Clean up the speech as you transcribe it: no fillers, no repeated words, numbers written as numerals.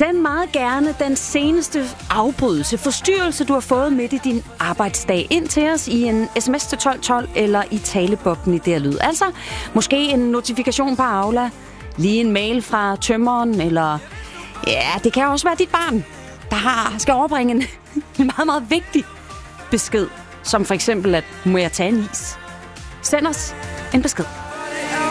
Send meget gerne den seneste afbrydelse, forstyrrelse, du har fået midt i din arbejdsdag ind til os i en sms til 1212 eller i talebobben i det her lyd. Altså måske en notifikation på Aula, lige en mail fra tømmeren, eller ja, det kan også være dit barn, der skal overbringe en meget, meget vigtig besked, som for eksempel, at må jeg tage en is? Send os en besked.